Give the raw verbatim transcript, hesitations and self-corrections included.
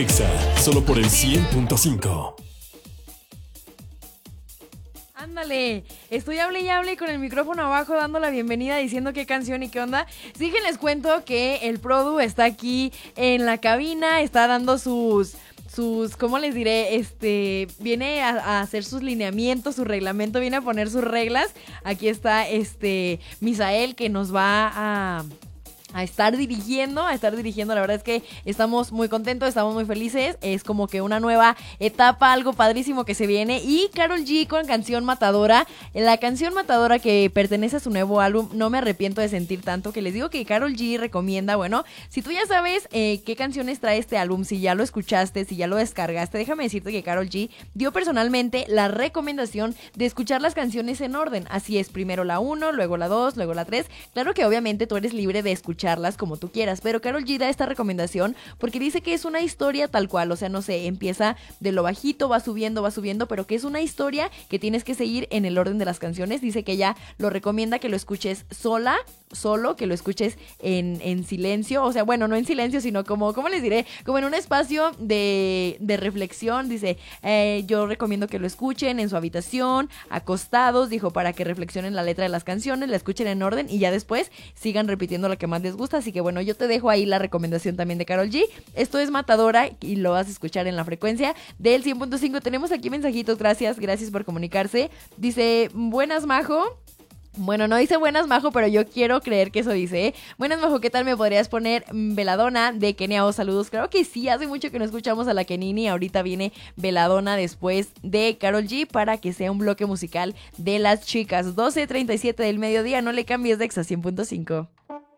Exa, solo por el cien punto cinco. Ándale, estoy hable y hable con el micrófono abajo dando la bienvenida diciendo qué canción y qué onda. Sí que les cuento que el Produ está aquí en la cabina, está dando sus... sus, ¿cómo les diré? Este, viene a, a hacer sus lineamientos, su reglamento, viene a poner sus reglas. Aquí está este Misael que nos va a... a estar dirigiendo, a estar dirigiendo, la verdad es que estamos muy contentos, estamos muy felices, es como que una nueva etapa, algo padrísimo que se viene, y Karol G con Canción Matadora, la canción Matadora que pertenece a su nuevo álbum, No Me Arrepiento de Sentir Tanto, que les digo que Karol G recomienda, bueno, si tú ya sabes eh, qué canciones trae este álbum, si ya lo escuchaste, si ya lo descargaste, déjame decirte que Karol G dio personalmente la recomendación de escuchar las canciones en orden, así es, primero la uno, luego la dos, luego la tres, claro que obviamente tú eres libre de escuchar charlas como tú quieras, pero Karol G da esta recomendación porque dice que es una historia tal cual, o sea, no sé, empieza de lo bajito, va subiendo, va subiendo, pero que es una historia que tienes que seguir en el orden de las canciones. Dice que ella lo recomienda que lo escuches sola, solo, que lo escuches en, en silencio, o sea, bueno, no en silencio, sino como, ¿cómo les diré? Como en un espacio de, de reflexión. Dice, eh, yo recomiendo que lo escuchen en su habitación, acostados, dijo, para que reflexionen la letra de las canciones, la escuchen en orden y ya después sigan repitiendo la que más les gusta. Así que bueno, yo te dejo ahí la recomendación también de Karol G. Esto es Matadora y lo vas a escuchar en la frecuencia del cien punto cinco. Tenemos aquí mensajitos, gracias, gracias por comunicarse. Dice, buenas Majo. Bueno, no dice buenas Majo, pero yo quiero creer que eso dice, ¿eh? Buenas Majo, ¿qué tal? ¿Me podrías poner Veladona de Kenia O? Saludos. Claro que sí, hace mucho que no escuchamos a la Kenini. Ahorita viene Veladona después de Karol G para que sea un bloque musical de las chicas. doce treinta y siete del mediodía, no le cambies de Exa cien punto cinco.